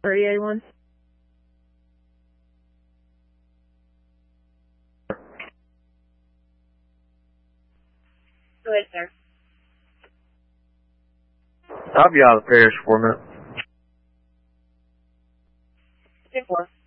38-1. Go ahead, sir. I'll be out of the parish for a minute. 10-4.